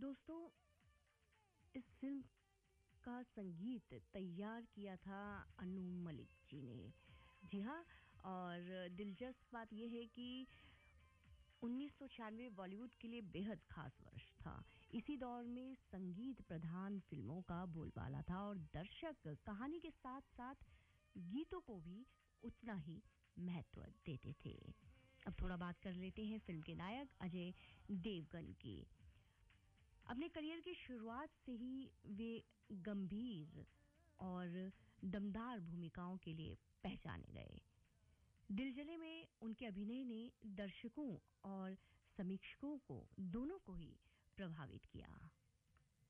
दोस्तों, इस फिल्म का संगीत तैयार किया था अनु मलिक जी ने। जी हाँ, और दिलचस्प बात यह है कि 1996 बॉलीवुड के लिए बेहद खास वर्ष था। इसी दौर में संगीत प्रधान फिल्मों का बोलबाला था और दर्शक कहानी के साथ साथ गीतों को भी उतना ही महत्व देते थे। अब थोड़ा बात कर लेते हैं फिल्म के नायक अजय देवगन की। अपने करियर की शुरुआत से ही वे गंभीर और दमदार भूमिकाओं के लिए पहचाने गए। दिलजले में उनके अभिनय ने दर्शकों और समीक्षकों को दोनों को ही प्रभावित किया।